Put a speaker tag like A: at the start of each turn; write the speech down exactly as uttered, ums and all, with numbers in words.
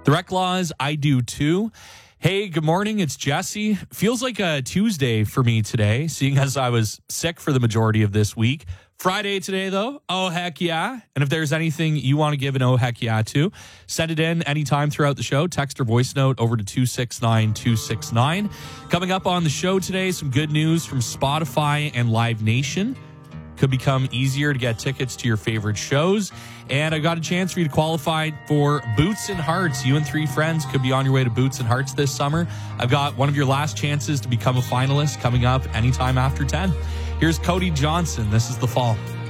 A: The Rec Laws, I do too. Hey, good morning. It's Jesse. Feels like a Tuesday for me today, seeing as I was sick for the majority of this week. Friday today, though. Oh, heck yeah. And if there's anything you want to give an oh, heck yeah to, send it in anytime throughout the show. Text or voice note over to two six nine two six nine. Coming up on the show today, some good news from Spotify and Live Nation. Could become easier to get tickets to your favorite shows. And I got a chance for you to qualify for Boots and Hearts. You and three friends could be on your way to Boots and Hearts this summer. I've got one of your last chances to become a finalist coming up anytime after ten. Here's Cody Johnson. This is The Fall.